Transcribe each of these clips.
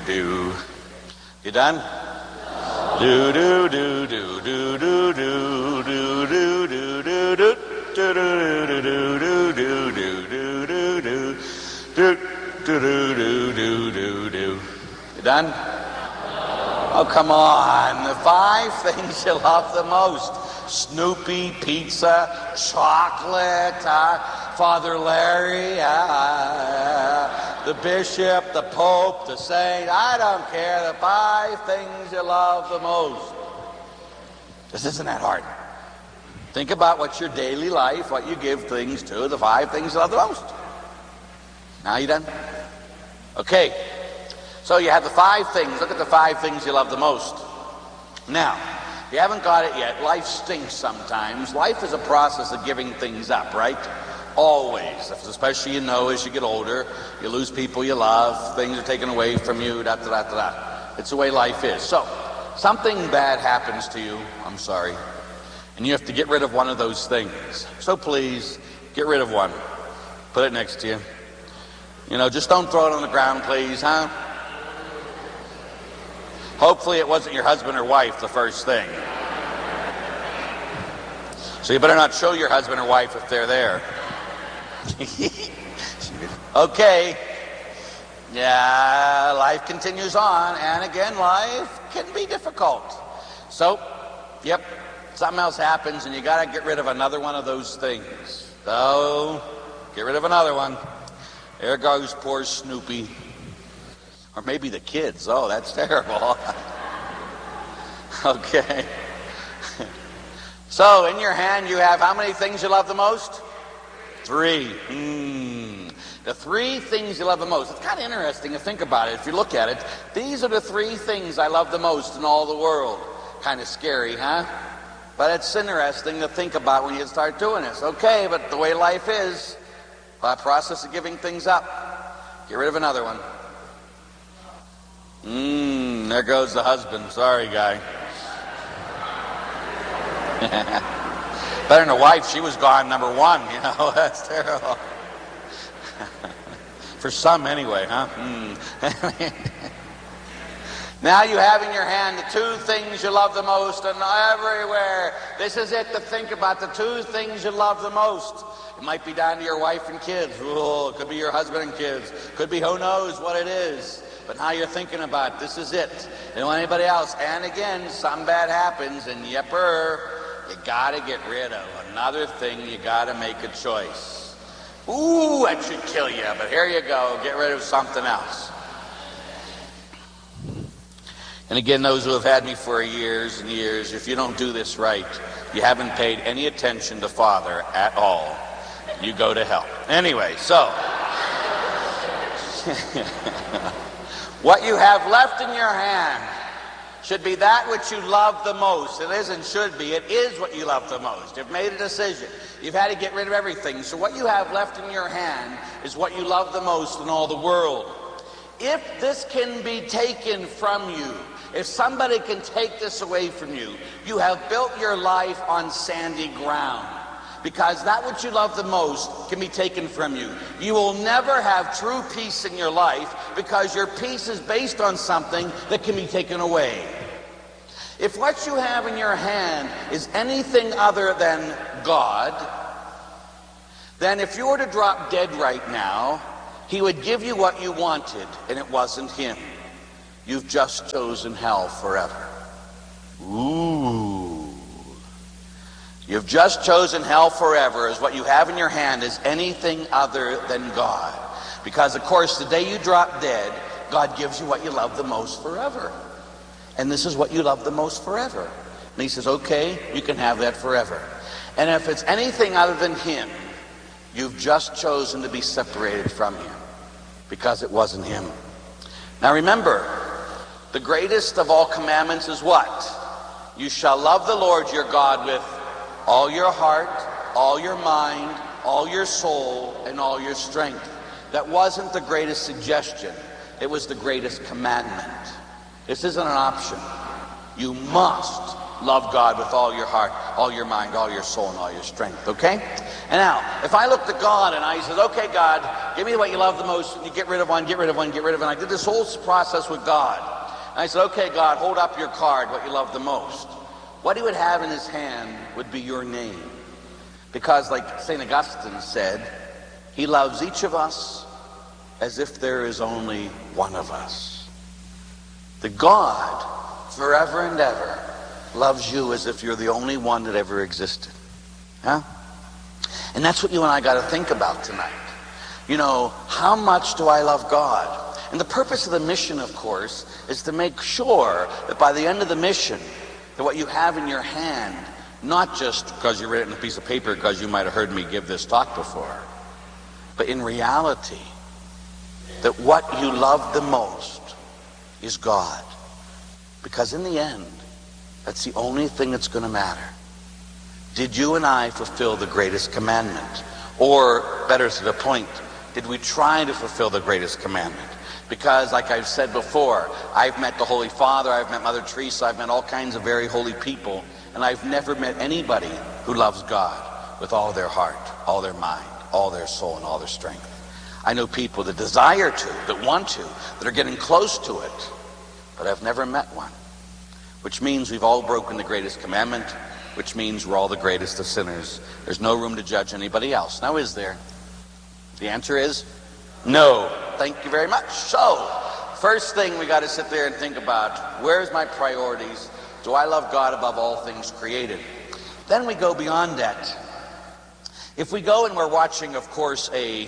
do. You done? Do do do do do do do do do do do do do do do do do. You done? Oh, come on. The 5 things you love the most. Snoopy, pizza, chocolate, Father Larry, the bishop, the pope, the saint. I don't care. The 5 things you love the most. This isn't that hard. Think about what's your daily life, what you give things to, the 5 things you love the most. Now you done? Okay. So you have the 5 things. Look at the 5 things you love the most. Now, if you haven't got it yet, life stinks sometimes. Life is a process of giving things up, right? Always. Especially, as you get older, you lose people you love, things are taken away from you, da-da-da-da-da. It's the way life is. So, something bad happens to you, I'm sorry, and you have to get rid of one of those things. So please, get rid of one. Put it next to you. Just don't throw it on the ground, please, huh? Hopefully it wasn't your husband or wife, the first thing. So you better not show your husband or wife if they're there. Okay. Yeah, life continues on, and again, life can be difficult. So, yep, something else happens, and you got to get rid of another one of those things. So, get rid of another one. There goes poor Snoopy. Or maybe the kids. Oh, that's terrible. Okay. So, in your hand you have how many things you love the most? 3. The 3 things you love the most. It's kind of interesting to think about it if you look at it. These are the 3 things I love the most in all the world. Kind of scary, huh? But it's interesting to think about when you start doing this. Okay, but the way life is, a process of giving things up. Get rid of another one. There goes the husband. Sorry, guy. Better than a wife. She was gone number 1. That's terrible. For some, anyway, huh? Now you have in your hand the 2 things you love the most, and everywhere. This is it to think about, the 2 things you love the most. It might be down to your wife and kids. Ooh, it could be your husband and kids. Could be who knows what it is. But now you're thinking about, this is it. You don't want anybody else. And again, something bad happens, and yepper, you got to get rid of another thing. You got to make a choice. Ooh, that should kill you. But here you go. Get rid of something else. And again, those who have had me for years and years, if you don't do this right, you haven't paid any attention to Father at all. You go to hell. Anyway, so what you have left in your hand should be that which you love the most. It isn't should be. It is what you love the most. You've made a decision. You've had to get rid of everything. So what you have left in your hand is what you love the most in all the world. If this can be taken from you, if somebody can take this away from you, you have built your life on sandy ground. Because that which you love the most can be taken from you. You will never have true peace in your life because your peace is based on something that can be taken away. If what you have in your hand is anything other than God, then if you were to drop dead right now, He would give you what you wanted, and it wasn't Him. You've just chosen hell forever. Ooh. You've just chosen hell forever, as what you have in your hand is anything other than God. Because, of course, the day you drop dead, God gives you what you love the most forever. And this is what you love the most forever. And He says, okay, you can have that forever. And if it's anything other than Him, you've just chosen to be separated from Him. Because it wasn't Him. Now remember, the greatest of all commandments is what? You shall love the Lord your God with all your heart, all your mind, all your soul, and all your strength. That wasn't the greatest suggestion. It was the greatest commandment. This isn't an option. You must love God with all your heart, all your mind, all your soul, and all your strength, okay? And now, if I looked at God and I said, okay, God, give me what you love the most, and you get rid of one, get rid of one, get rid of one. I did this whole process with God. And I said, okay, God, hold up your card, what you love the most. What he would have in his hand would be your name. Because like St. Augustine said, he loves each of us as if there is only one of us. The God, forever and ever, loves you as if you're the only one that ever existed. Huh? And that's what you and I got to think about tonight. You know, how much do I love God? And the purpose of the mission, of course, is to make sure that by the end of the mission, that what you have in your hand, not just because you read it in a piece of paper because you might have heard me give this talk before, but in reality, that what you love the most is God. Because in the end, that's the only thing that's going to matter. Did you and I fulfill the greatest commandment? Or, better to the point, did we try to fulfill the greatest commandment? Because, like I've said before, I've met the Holy Father, I've met Mother Teresa, I've met all kinds of very holy people, and I've never met anybody who loves God with all their heart, all their mind, all their soul, and all their strength. I know people that desire to, that want to, that are getting close to it, but I've never met one. Which means we've all broken the greatest commandment, which means we're all the greatest of sinners. There's no room to judge anybody else. Now, is there? The answer is no. Thank you very much. So, first thing we got to sit there and think about, where's my priorities? Do I love God above all things created? Then we go beyond that. If we go and we're watching, of course,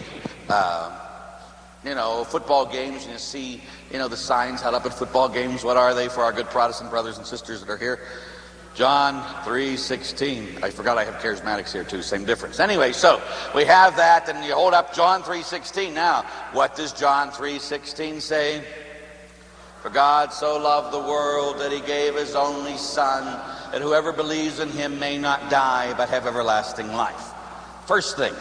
football games, and you see, the signs held up at football games. What are they for our good Protestant brothers and sisters that are here? John 3:16. I forgot I have charismatics here too, same difference. Anyway, so we have that, and you hold up John 3:16. Now, what does John 3:16 say? For God so loved the world that he gave his only Son, that whoever believes in him may not die, but have everlasting life. First thing,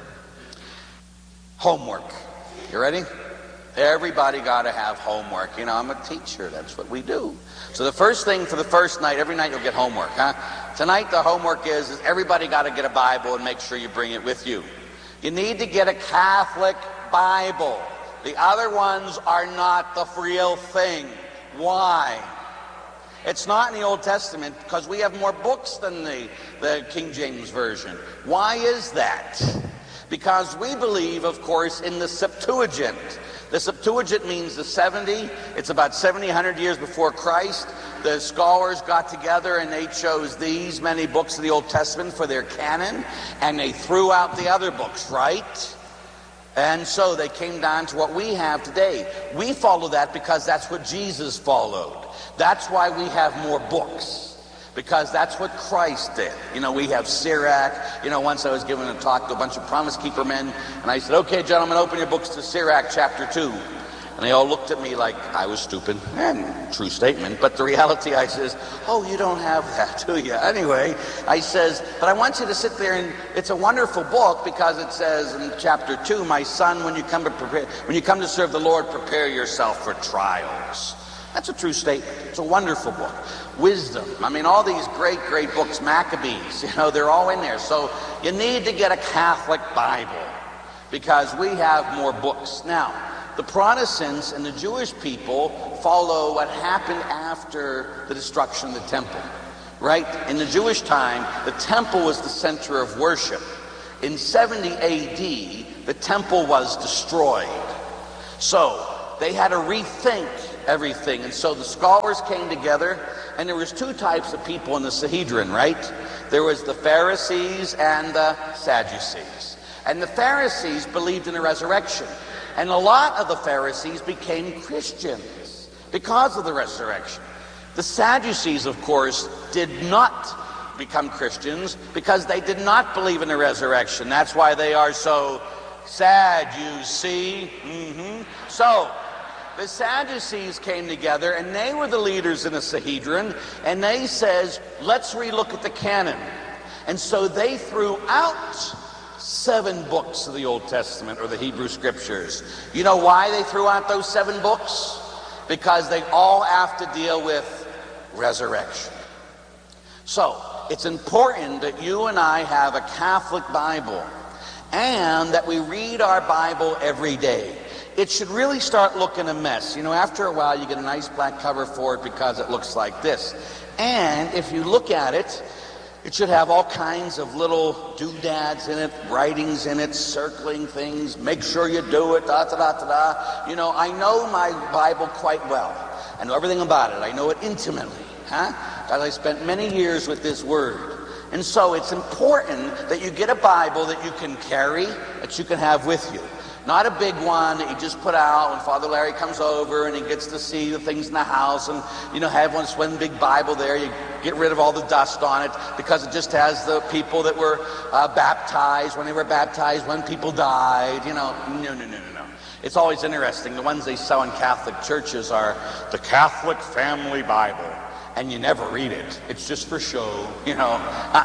homework. You ready? Everybody got to have homework. I'm a teacher. That's what we do. So the first thing for the first night, every night you'll get homework, huh? Tonight the homework is everybody got to get a Bible and make sure you bring it with you. You need to get a Catholic Bible. The other ones are not the real thing. Why? It's not in the Old Testament because we have more books than the King James Version. Why is that? Because we believe, of course, in the Septuagint. The Septuagint means the 70. It's about 700 years before Christ. The scholars got together and they chose these many books of the Old Testament for their canon, and they threw out the other books, right? And so they came down to what we have today. We follow that because that's what Jesus followed. That's why we have more books. Because that's what Christ did. We have Sirach. Once I was giving a talk to a bunch of Promise Keeper men, and I said, okay, gentlemen, open your books to Sirach chapter 2. And they all looked at me like I was stupid. And true statement. But the reality, I says, oh, you don't have that, do you? Anyway, I says, but I want you to sit there, and it's a wonderful book because it says in chapter 2, my son, when you come to serve the Lord, prepare yourself for trials. That's a true statement. It's a wonderful book. Wisdom. All these great, great books, Maccabees, they're all in there. So you need to get a Catholic Bible because we have more books. Now, the Protestants and the Jewish people follow what happened after the destruction of the temple, right? In the Jewish time, the temple was the center of worship. In 70 AD, the temple was destroyed. So they had to rethink everything. And so the scholars came together, and there was two types of people in the Sanhedrin, right? There was the Pharisees and the Sadducees. And the Pharisees believed in the resurrection. And a lot of the Pharisees became Christians because of the resurrection. The Sadducees, of course, did not become Christians because they did not believe in the resurrection. That's why they are so sad, you see. So the Sadducees came together, and they were the leaders in the Sanhedrin, and they says, let's relook at the canon. And so they threw out 7 books of the Old Testament, or the Hebrew Scriptures. You know why they threw out those 7 books? Because they all have to deal with resurrection. So it's important that you and I have a Catholic Bible and that we read our Bible every day. It should really start looking a mess. You know, after a while you get a nice black cover for it because it looks like this. And if you look at it, it should have all kinds of little doodads in it, writings in it, circling things, make sure you do it, da-da-da-da-da. You know, I know my Bible quite well. I know everything about it. I know it intimately, because I spent many years with this Word. And so it's important that you get a Bible that you can carry, that you can have with you. Not a big one that you just put out when Father Larry comes over and he gets to see the things in the house and, you know, have one big Bible there. You get rid of all the dust on it because it just has the people that were baptized, when they were baptized, when people died, you know. No. It's always interesting. The ones they sell in Catholic churches are the Catholic Family Bible. And you never read it. It's just for show, you know.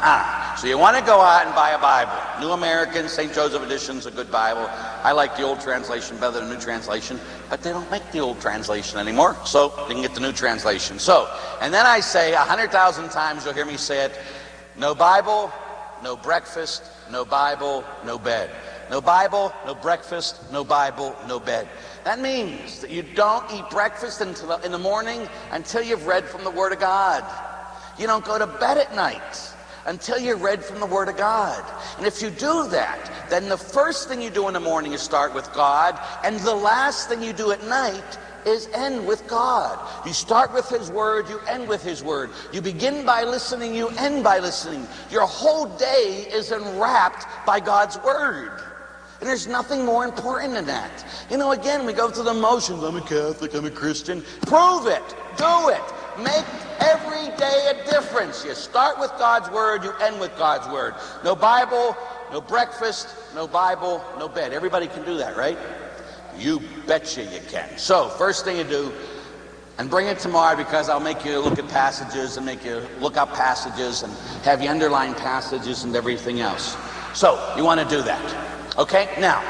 So you want to go out and buy a Bible. New American, St. Joseph Edition's a good Bible. I like the old translation better than the new translation, but they don't make the old translation anymore, so you can get the new translation. So, and then I say 100,000 times, you'll hear me say it, no Bible, no breakfast, no Bible, no bed. No Bible, no breakfast, no Bible, no bed. That means that you don't eat breakfast in the morning until you've read from the Word of God. You don't go to bed at night until you've read from the Word of God. And if you do that, then the first thing you do in the morning is start with God, and the last thing you do at night is end with God. You start with His Word, you end with His Word. You begin by listening, you end by listening. Your whole day is enwrapped by God's Word. And there's nothing more important than that. You know, again, we go through the motions. I'm a Catholic, I'm a Christian. Prove it. Do it. Make every day a difference. You start with God's Word, you end with God's Word. No Bible, no breakfast, no Bible, no bed. Everybody can do that, right? You betcha you can. So, first thing you do, and bring it tomorrow because I'll make you look at passages and make you look up passages and have you underline passages and everything else. So, you want to do that. Okay, now,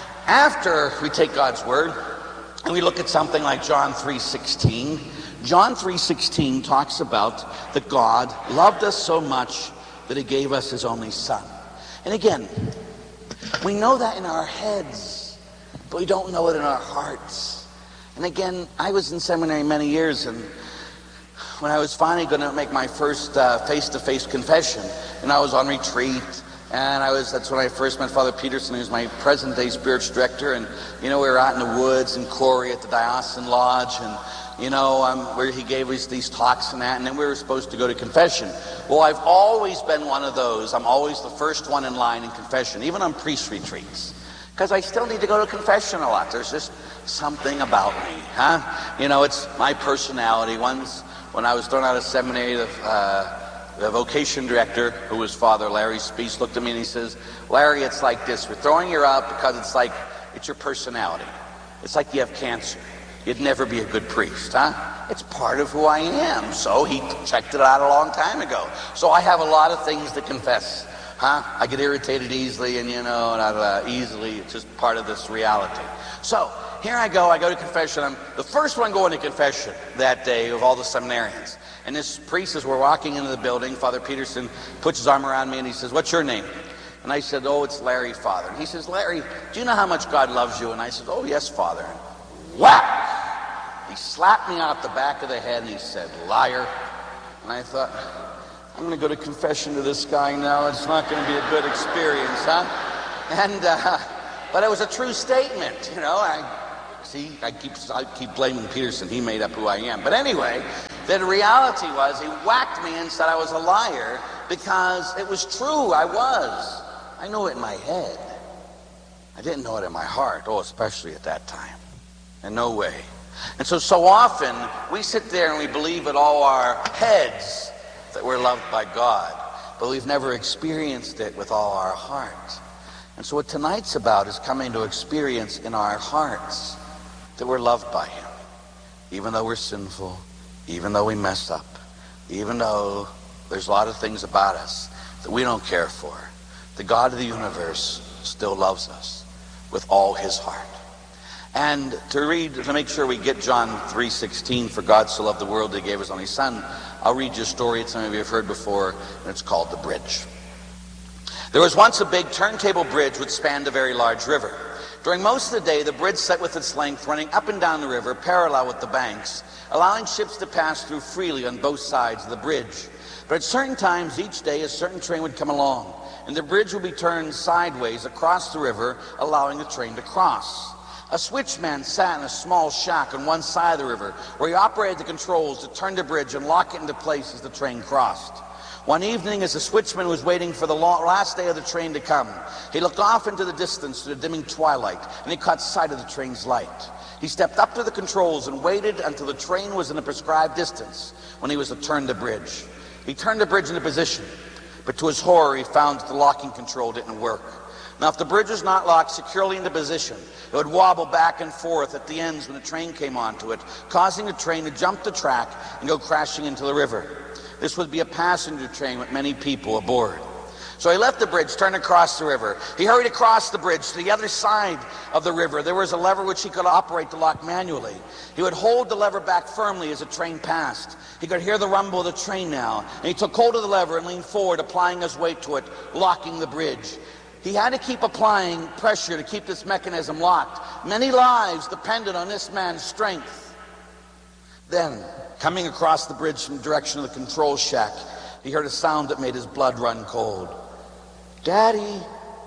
after we take God's Word and we look at something like John 3:16, John 3:16 talks about that God loved us so much that He gave us His only Son. And again, we know that in our heads, but we don't know it in our hearts. And again, I was in seminary many years, and when I was finally going to make my first face-to-face confession, and I was on retreat, and that's when I first met Father Peterson, who's my present-day spiritual director. And, you know, we were out in the woods in Corey at the Diocesan Lodge, and, you know, where he gave us these talks and that, and then we were supposed to go to confession. Well, I've always been one of those. I'm always the first one in line in confession, even on priest retreats, because I still need to go to confession a lot. There's just something about me, You know, it's my personality. Once, when I was thrown out of seminary, the vocation director, who was Father Larry Speece, looked at me and he says, Larry, it's like this. We're throwing you out because it's your personality. It's like you have cancer. You'd never be a good priest, It's part of who I am. So he checked it out a long time ago. So I have a lot of things to confess, I get irritated easily and, you know, not easily. It's just part of this reality. So here I go to confession. I'm the first one going to confession that day of all the seminarians. And this priest, as we're walking into the building, Father Peterson puts his arm around me and he says, what's your name? And I said, oh, it's Larry, Father. And he says, Larry, do you know how much God loves you? And I said, oh, yes, Father. And whack! He slapped me out the back of the head and he said, liar. And I thought, I'm going to go to confession to this guy now. It's not going to be a good experience, And, but it was a true statement, you know. I keep blaming Peterson. He made up who I am. But anyway, the reality was he whacked me and said I was a liar because it was true. I was. I know it in my head. I didn't know it in my heart. Oh, especially at that time. In no way. And so often we sit there and we believe in all our heads that we're loved by God, but we've never experienced it with all our hearts. And so what tonight's about is coming to experience in our hearts that we're loved by Him, even though we're sinful, even though we mess up, even though there's a lot of things about us that we don't care for. The God of the universe still loves us with all His heart. And to make sure we get John 3:16, for God so loved the world that He gave His only Son, I'll read you a story that some of you have heard before, and it's called The Bridge. There was once a big turntable bridge which spanned a very large river. During most of the day, the bridge sat with its length running up and down the river, parallel with the banks, allowing ships to pass through freely on both sides of the bridge. But at certain times each day, a certain train would come along, and the bridge would be turned sideways across the river, allowing the train to cross. A switchman sat in a small shack on one side of the river, where he operated the controls to turn the bridge and lock it into place as the train crossed. One evening, as the switchman was waiting for the last day of the train to come, he looked off into the distance to the dimming twilight, and he caught sight of the train's light. He stepped up to the controls and waited until the train was in the prescribed distance when he was to turn the bridge. He turned the bridge into position, but to his horror, he found that the locking control didn't work. Now, if the bridge was not locked securely into position, it would wobble back and forth at the ends when the train came onto it, causing the train to jump the track and go crashing into the river. This would be a passenger train with many people aboard. So he left the bridge, turned across the river. He hurried across the bridge to the other side of the river. There was a lever which he could operate the lock manually. He would hold the lever back firmly as the train passed. He could hear the rumble of the train now, and he took hold of the lever and leaned forward, applying his weight to it, locking the bridge. He had to keep applying pressure to keep this mechanism locked. Many lives depended on this man's strength. Then, coming across the bridge from the direction of the control shack, he heard a sound that made his blood run cold. "Daddy,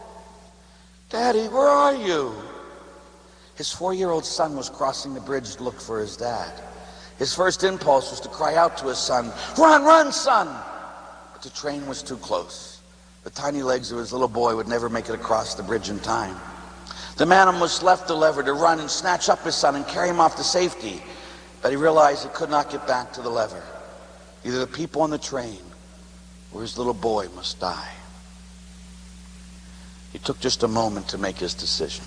Daddy, where are you?" His 4-year-old son was crossing the bridge to look for his dad. His first impulse was to cry out to his son, "Run, run, son!" But the train was too close. The tiny legs of his little boy would never make it across the bridge in time. The man almost left the lever to run and snatch up his son and carry him off to safety, but he realized he could not get back to the lever. Either the people on the train or his little boy must die. He took just a moment to make his decision.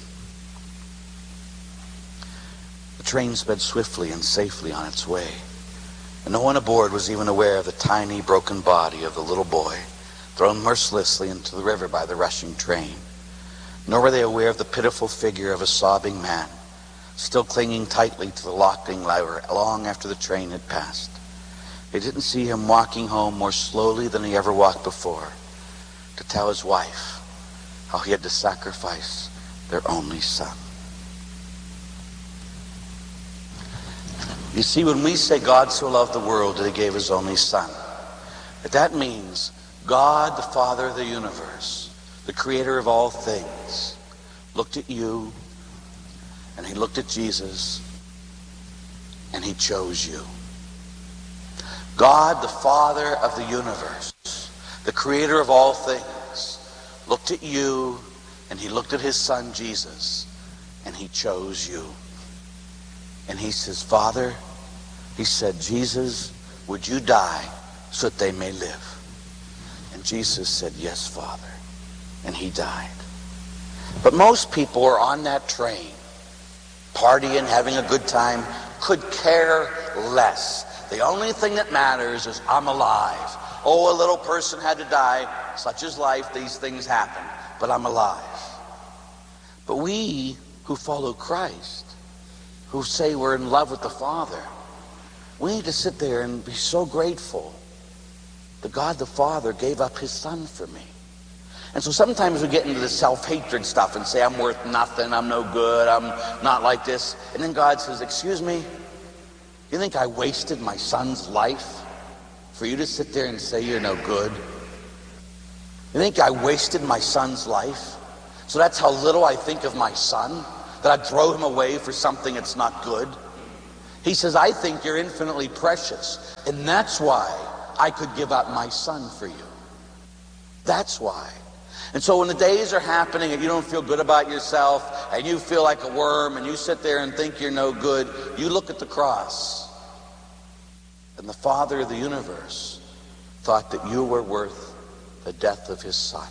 The train sped swiftly and safely on its way, and no one aboard was even aware of the tiny, broken body of the little boy thrown mercilessly into the river by the rushing train. Nor were they aware of the pitiful figure of a sobbing man, still clinging tightly to the locking lever long after the train had passed. They didn't see him walking home more slowly than he ever walked before, to tell his wife how he had to sacrifice their only son. You see, when we say God so loved the world that he gave his only son, that means God, the Father of the universe, the creator of all things, looked at you, and he looked at Jesus, and he chose you. God, the Father of the universe, the creator of all things, looked at you, and he looked at his son Jesus, and he chose you. And he says, "Father," he said, "Jesus, would you die so that they may live?" And Jesus said, "Yes, Father." And he died. But most people are on that train, partying, having a good time, could care less. The only thing that matters is, I'm alive. Oh, a little person had to die. Such is life. These things happen. But I'm alive. But we who follow Christ, who say we're in love with the Father, we need to sit there and be so grateful that God the Father gave up his son for me. And so sometimes we get into the self-hatred stuff and say, I'm worth nothing, I'm no good, I'm not like this. And then God says, "Excuse me, you think I wasted my son's life for you to sit there and say you're no good? You think I wasted my son's life? So that's how little I think of my son, that I'd throw him away for something that's not good?" He says, "I think you're infinitely precious, and that's why I could give up my son for you. That's why." And so when the days are happening and you don't feel good about yourself and you feel like a worm and you sit there and think you're no good, you look at the cross. And the Father of the universe thought that you were worth the death of his son.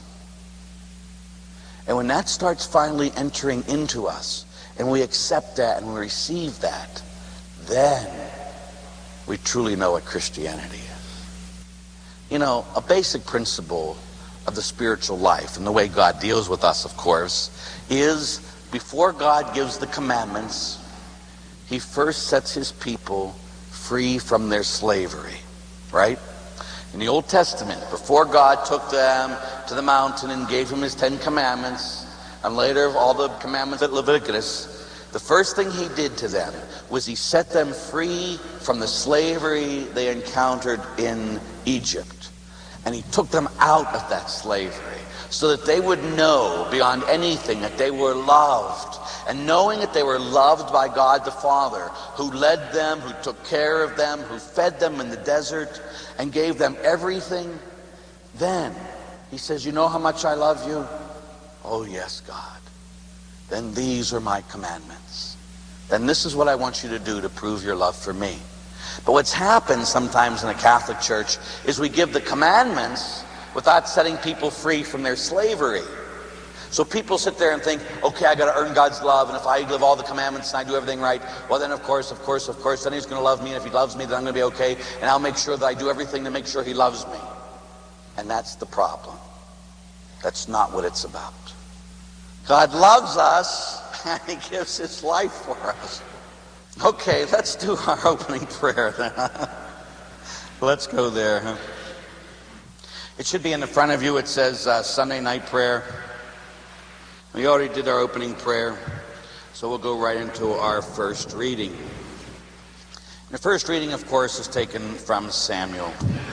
And when that starts finally entering into us and we accept that and we receive that, then we truly know what Christianity is. You know, a basic principle of the spiritual life and the way God deals with us, of course, is before God gives the commandments, he first sets his people free from their slavery, right? In the Old Testament, before God took them to the mountain and gave them his 10 commandments, and later all the commandments at Leviticus, the first thing he did to them was he set them free from the slavery they encountered in Egypt. And he took them out of that slavery so that they would know beyond anything that they were loved. And knowing that they were loved by God the Father, who led them, who took care of them, who fed them in the desert and gave them everything, then he says, you know how much I love you? Oh yes, God. Then these are my commandments. Then this is what I want you to do to prove your love for me. But what's happened sometimes in the Catholic Church is we give the commandments without setting people free from their slavery. So people sit there and think, okay, I got to earn God's love, and if I live all the commandments and I do everything right, well then of course, then he's going to love me, and if he loves me, then I'm going to be okay, and I'll make sure that I do everything to make sure he loves me. And that's the problem. That's not what it's about. God loves us, and he gives his life for us. Okay, let's do our opening prayer then. Let's go there. Huh? It should be in the front of you. It says Sunday night prayer. We already did our opening prayer, so we'll go right into our first reading. The first reading, of course, is taken from Samuel.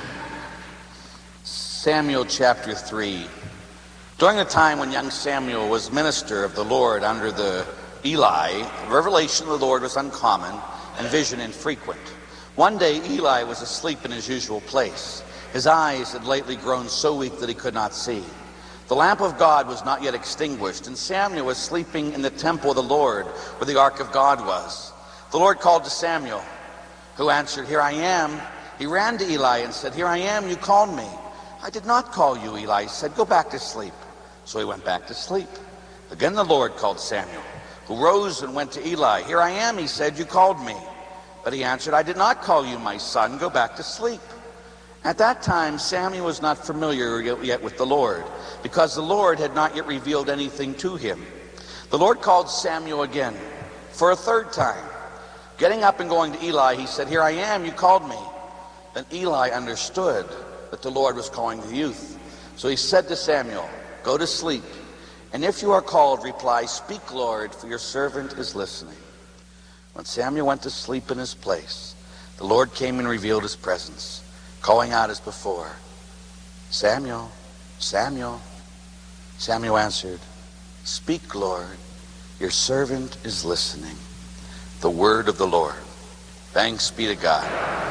Samuel chapter 3. During the time when young Samuel was minister of the Lord under the Eli, revelation of the Lord was uncommon and vision infrequent. One day Eli was asleep in his usual place. His eyes had lately grown so weak that he could not see. The lamp of God was not yet extinguished, and Samuel was sleeping in the temple of the Lord, where the ark of God was. The Lord called to Samuel, who answered, "Here I am." He ran to Eli and said, "Here I am, you called me." "I did not call you," Eli said. "Go back to sleep." So he went back to sleep. Again the Lord called Samuel, who rose and went to Eli. "Here I am," he said, "you called me." But he answered, "I did not call you, my son. Go back to sleep." At that time Samuel was not familiar yet with the Lord, because the Lord had not yet revealed anything to him. The Lord called Samuel again for a third time. Getting up and going to Eli, he said, "Here I am, you called me." Then Eli understood that the Lord was calling the youth. So he said to Samuel, "Go to sleep, and if you are called, reply, 'Speak, Lord, for your servant is listening.'" When Samuel went to sleep in his place, the Lord came and revealed his presence, calling out as before, "Samuel, Samuel." Samuel answered, "Speak, Lord, your servant is listening." The word of the Lord. Thanks be to God.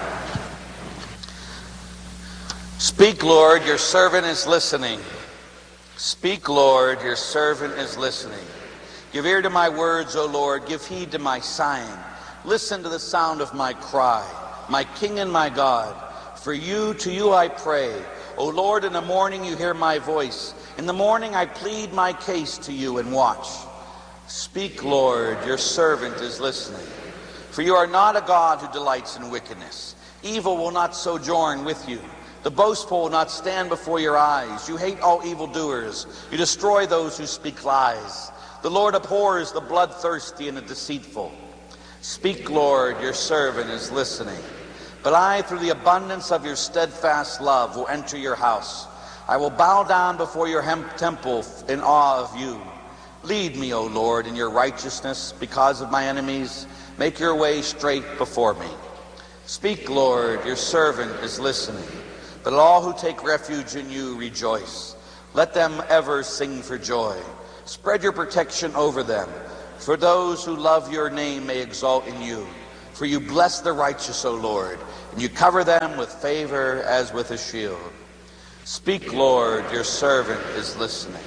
Speak, Lord, your servant is listening. Speak, Lord, your servant is listening. Give ear to my words, O Lord. Give heed to my sighing. Listen to the sound of my cry, my King and my God. To you I pray. O Lord, in the morning you hear my voice. In the morning I plead my case to you and watch. Speak, Lord, your servant is listening. For you are not a God who delights in wickedness. Evil will not sojourn with you. The boastful will not stand before your eyes. You hate all evildoers. You destroy those who speak lies. The Lord abhors the bloodthirsty and the deceitful. Speak, Lord, your servant is listening. But I, through the abundance of your steadfast love, will enter your house. I will bow down before your temple in awe of you. Lead me, O Lord, in your righteousness because of my enemies. Make your way straight before me. Speak, Lord, your servant is listening. But all who take refuge in you rejoice. Let them ever sing for joy. Spread your protection over them. For those who love your name may exalt in you. For you bless the righteous, O Lord, and you cover them with favor as with a shield. Speak, Lord, your servant is listening.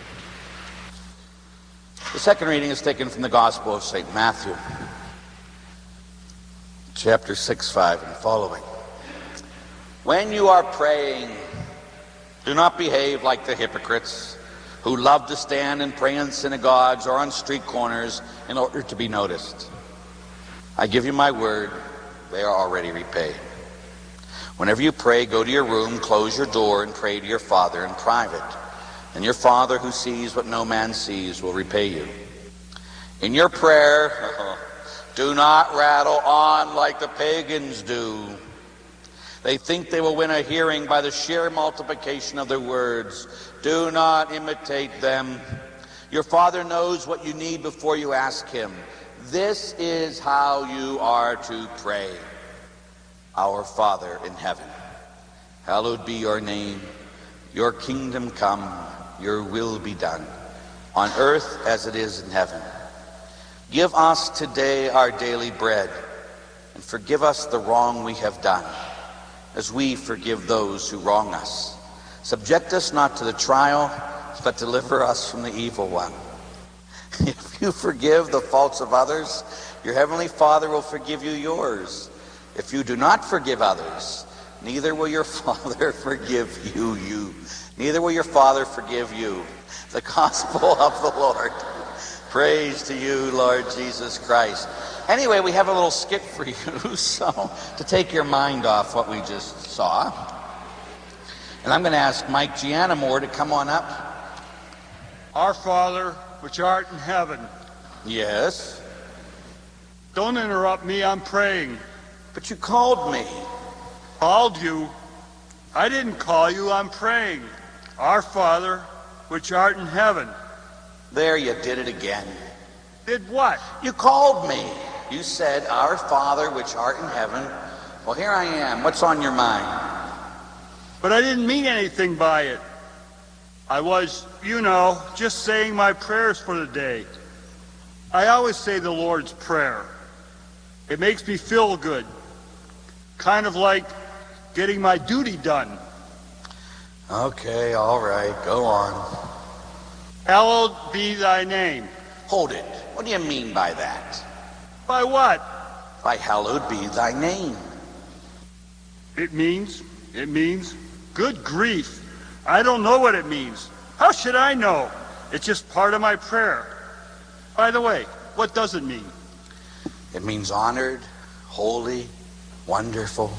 The second reading is taken from the Gospel of St. Matthew, chapter 6, 5 and following. When you are praying, do not behave like the hypocrites who love to stand and pray in synagogues or on street corners in order to be noticed. I give you my word, they are already repaid. Whenever you pray, go to your room, close your door, and pray to your Father in private. And your Father who sees what no man sees will repay you. In your prayer, do not rattle on like the pagans do. They think they will win a hearing by the sheer multiplication of their words. Do not imitate them. Your Father knows what you need before you ask him. This is how you are to pray. Our Father in heaven, hallowed be your name. Your kingdom come, your will be done, on earth as it is in heaven. Give us today our daily bread, and forgive us the wrong we have done, as we forgive those who wrong us. Subject us not to the trial, but deliver us from the evil one. If you forgive the faults of others, your heavenly Father will forgive you yours. If you do not forgive others, neither will your Father forgive you. Neither will your Father forgive you. The gospel of the Lord. Praise to you, Lord Jesus Christ. Anyway, we have a little skit for you, so to take your mind off what we just saw. And I'm going to ask Mike Gianamore to come on up. Our Father, which art in heaven. Yes? Don't interrupt me, I'm praying. But you called me. Called you? I didn't call you, I'm praying. Our Father, which art in heaven. There, you did it again. Did what? You called me. You said, Our Father, which art in heaven. Well, here I am. What's on your mind? But I didn't mean anything by it. I was, just saying my prayers for the day. I always say the Lord's Prayer. It makes me feel good. Kind of like getting my duty done. Okay, all right, go on. Hallowed be thy name. Hold it. What do you mean by that? By what? By hallowed be thy name. It means, good grief. I don't know what it means. How should I know? It's just part of my prayer. By the way, what does it mean? It means honored, holy, wonderful.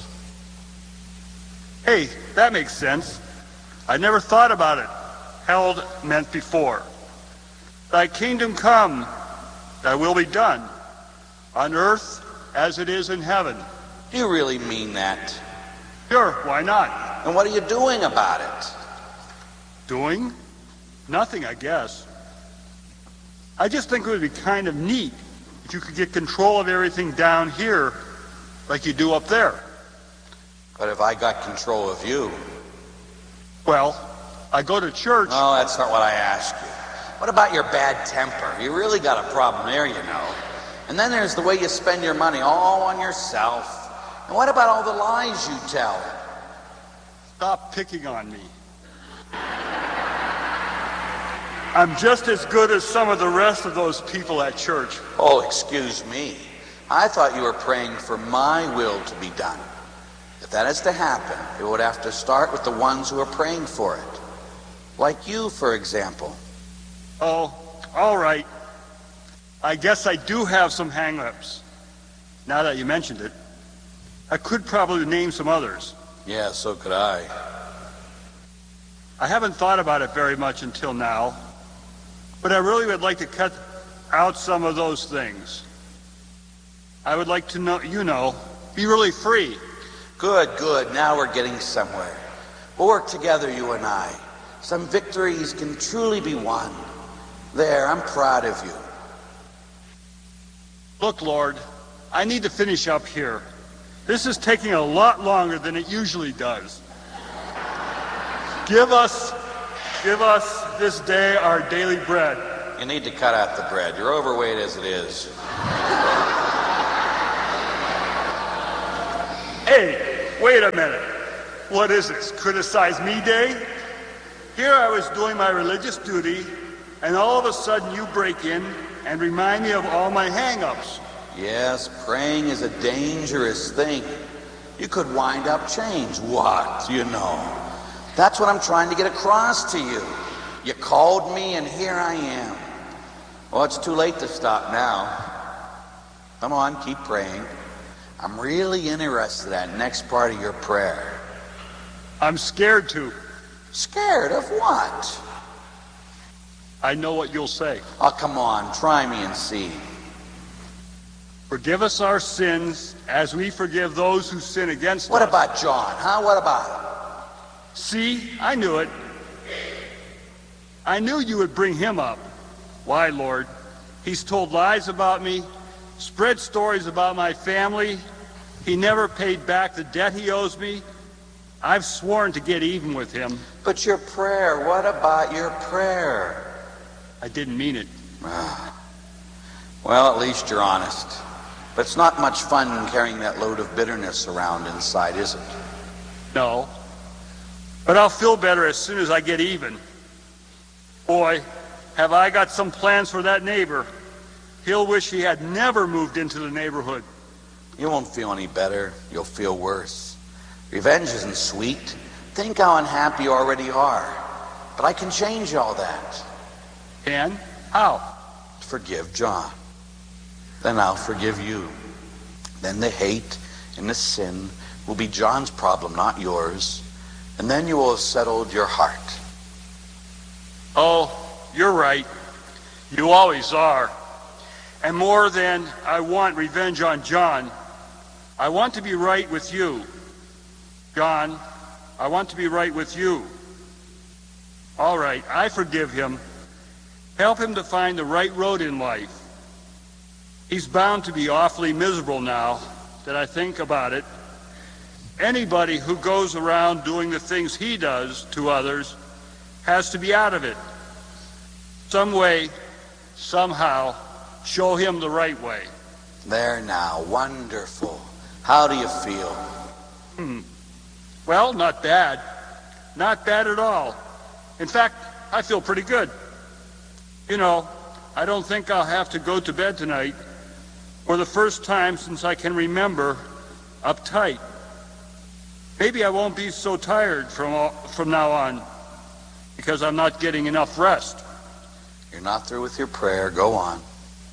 Hey, that makes sense. I never thought about it. Hallowed meant before. Thy kingdom come, thy will be done, on earth as it is in heaven. Do you really mean that? Sure, why not? And what are you doing about it? Doing? Nothing, I guess. I just think it would be kind of neat if you could get control of everything down here like you do up there. But if I got control of you? Well, I go to church. No, that's not what I asked you. What about your bad temper? You really got a problem there, you know. And then there's the way you spend your money all on yourself. And what about all the lies you tell? Stop picking on me. I'm just as good as some of the rest of those people at church. Oh, excuse me. I thought you were praying for my will to be done. If that is to happen, it would have to start with the ones who are praying for it. Like you, for example. Oh, all right. I guess I do have some hang-ups. Now that you mentioned it, I could probably name some others. Yeah, so could I. I haven't thought about it very much until now, but I really would like to cut out some of those things. I would like to know, be really free. Good. Now we're getting somewhere. We'll work together, you and I. Some victories can truly be won. There, I'm proud of you. Look, Lord, I need to finish up here. This is taking a lot longer than it usually does. Give us this day our daily bread. You need to cut out the bread. You're overweight as it is. Hey, wait a minute. What is this, Criticize Me Day? Here I was doing my religious duty, and all of a sudden you break in and remind me of all my hang-ups. Yes, praying is a dangerous thing. You could wind up change. What? That's what I'm trying to get across to you. You called me, and here I am. Well, it's too late to stop now. Come on, keep praying. I'm really interested in that next part of your prayer. I'm scared to. Scared of what? I know what you'll say. Oh, come on, try me and see. Forgive us our sins as we forgive those who sin against What us. about John, huh? What about him? See, I knew it. I knew you would bring him up. Why, Lord? He's told lies about me, spread stories about my family. He never paid back the debt he owes me. I've sworn to get even with him. But your prayer, what about your prayer? I didn't mean it. Well, at least you're honest. But it's not much fun carrying that load of bitterness around inside, is it? No. But I'll feel better as soon as I get even. Boy, have I got some plans for that neighbor. He'll wish he had never moved into the neighborhood. You won't feel any better. You'll feel worse. Revenge isn't sweet. Think how unhappy you already are. But I can change all that. Can? How? Forgive John. Then I'll forgive you. Then the hate and the sin will be John's problem, not yours. And then you will have settled your heart. Oh, you're right. You always are. And more than I want revenge on John, I want to be right with you. John, I want to be right with you. All right, I forgive him. Help him to find the right road in life. He's bound to be awfully miserable now that I think about it. Anybody who goes around doing the things he does to others has to be out of it. Some way, somehow, show him the right way. There now, wonderful. How do you feel? Well, not bad. Not bad at all. In fact, I feel pretty good. You know, I don't think I'll have to go to bed tonight for the first time since I can remember uptight. Maybe I won't be so tired from now on because I'm not getting enough rest. You're not through with your prayer. Go on.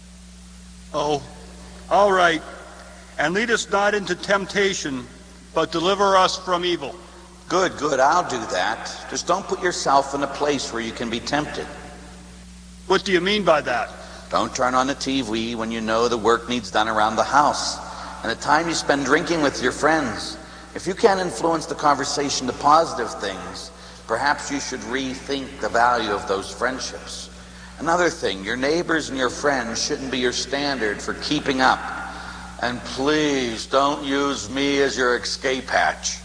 Oh, all right. And lead us not into temptation, but deliver us from evil. Good, good. I'll do that. Just don't put yourself in a place where you can be tempted. What do you mean by that? Don't turn on the TV when you know the work needs done around the house and the time you spend drinking with your friends. If you can't influence the conversation to positive things, perhaps you should rethink the value of those friendships. Another thing, your neighbors and your friends shouldn't be your standard for keeping up. And please don't use me as your escape hatch.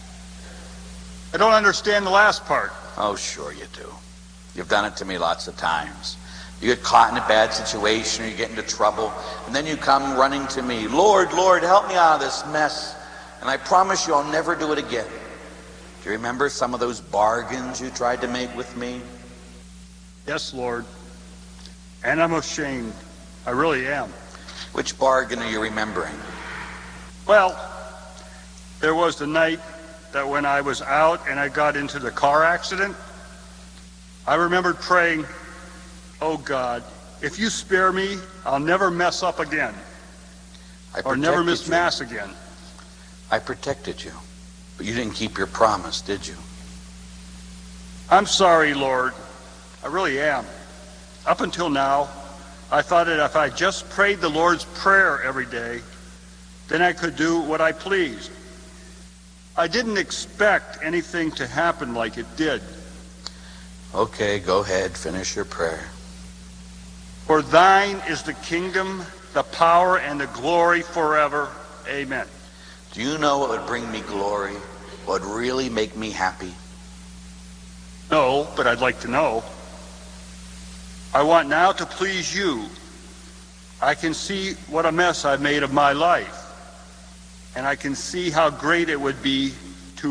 I don't understand the last part. Oh, sure you do. You've done it to me lots of times. You get caught in a bad situation or you get into trouble, and then you come running to me, Lord, Lord, help me out of this mess. And I promise you I'll never do it again. Do you remember some of those bargains you tried to make with me? Yes, Lord. And I'm ashamed. I really am. Which bargain are you remembering? Well, there was the night that when I was out and I got into the car accident, I remembered praying, oh God, if you spare me, I'll never mess up again. Or never miss Mass again. I protected you, but you didn't keep your promise, did you? I'm sorry, Lord. I really am. Up until now, I thought that if I just prayed the Lord's Prayer every day, then I could do what I pleased. I didn't expect anything to happen like it did. Okay, go ahead, finish your prayer. For thine is the kingdom, the power, and the glory forever. Amen. Do you know what would bring me glory? What would really make me happy? No, but I'd like to know. I want now to please you. I can see what a mess I've made of my life. And I can see how great it would be